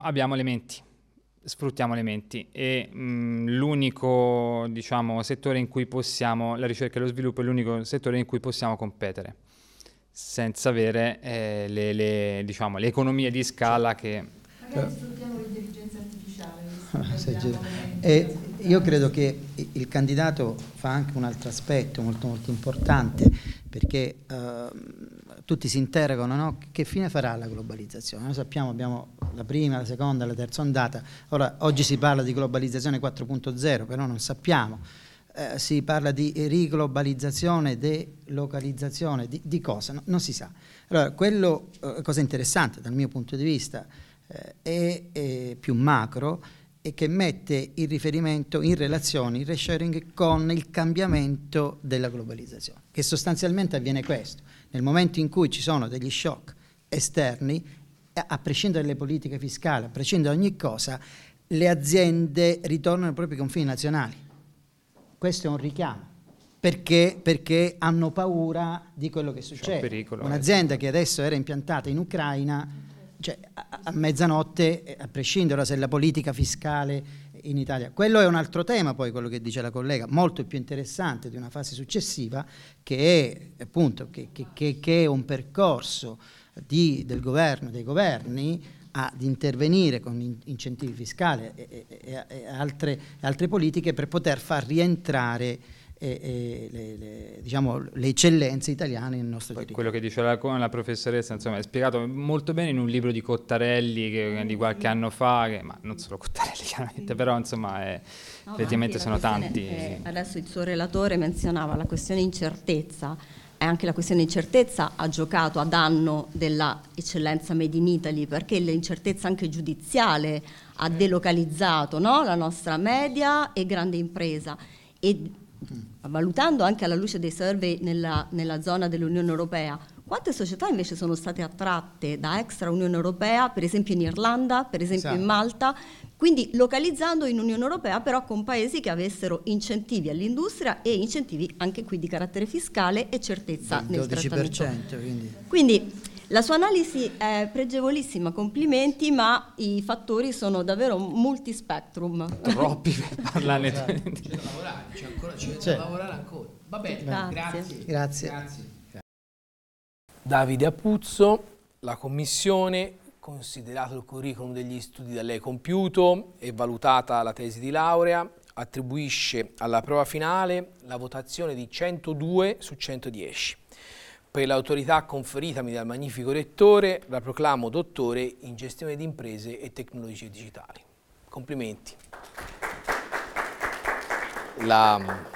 Abbiamo le menti, sfruttiamo le menti e l'unico, diciamo, settore in cui possiamo, la ricerca e lo sviluppo è l'unico settore in cui possiamo competere senza avere diciamo, le economie di scala che... Magari sfruttiamo l'intelligenza artificiale. Io credo che il candidato fa anche un altro aspetto molto molto importante, perché tutti si interrogano, no? Che fine farà la globalizzazione? Noi sappiamo, abbiamo la prima, la seconda, la terza ondata. Ora, oggi si parla di globalizzazione 4.0, però non sappiamo. Si parla di riglobalizzazione, delocalizzazione, di cosa? No, non si sa. Allora, cosa interessante dal mio punto di vista è più macro, e che mette il riferimento in relazione, il resharing, con il cambiamento della globalizzazione, che sostanzialmente avviene questo. Nel momento in cui ci sono degli shock esterni, a prescindere dalle politiche fiscali, a prescindere da ogni cosa, le aziende ritornano ai propri confini nazionali. Questo è un richiamo. Perché hanno paura di quello che succede. Un'azienda che adesso era impiantata in Ucraina, cioè a mezzanotte, a prescindere se la politica fiscale in Italia, quello è un altro tema, poi quello che dice la collega, molto più interessante, di una fase successiva, che è appunto che è un percorso del governo, dei governi, ad intervenire con incentivi fiscali e altre politiche per poter far rientrare diciamo, le eccellenze italiane nel nostro territorio. Quello che diceva la professoressa, insomma, è spiegato molto bene in un libro di Cottarelli di qualche anno fa, ma non solo Cottarelli chiaramente, però insomma effettivamente sono tanti. Adesso il suo relatore menzionava la questione incertezza, e anche la questione incertezza ha giocato a danno della eccellenza Made in Italy, perché l'incertezza anche giudiziale ha delocalizzato, no? La nostra media e grande impresa, e valutando anche alla luce dei survey nella zona dell'Unione Europea, quante società invece sono state attratte da extra Unione Europea, per esempio in Irlanda, per esempio in Malta, quindi localizzando in Unione Europea però con paesi che avessero incentivi all'industria e incentivi anche qui di carattere fiscale e certezza nel 12%, quindi la sua analisi è pregevolissima, complimenti, ma i fattori sono davvero multispectrum. Troppi per parlarne. C'è da lavorare, c'è da lavorare ancora. Va bene, grazie. Davide Apuzzo, la commissione, considerato il curriculum degli studi da lei compiuto e valutata la tesi di laurea, attribuisce alla prova finale la votazione di 102 su 110. Per l'autorità conferitami dal magnifico rettore, la proclamo dottore in gestione di imprese e tecnologie digitali. Complimenti. La